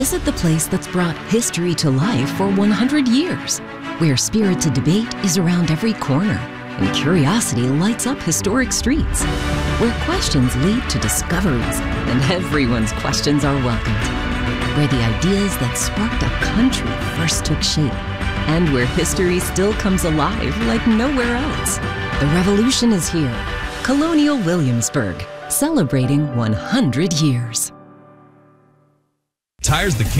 Visit the place that's brought history to life for 100 years, where spirited debate is around every corner and curiosity lights up historic streets, where questions lead to discoveries and everyone's questions are welcomed, where the ideas that sparked a country first took shape, and where history still comes alive like nowhere else. The revolution is here. Colonial Williamsburg, celebrating 100 years. Tires the